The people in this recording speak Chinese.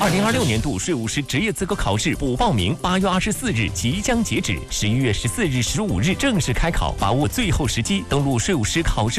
2026年度税务师职业资格考试补报名8月24日即将截止，11月14日、15日正式开考，把握最后时机，登录税务师考试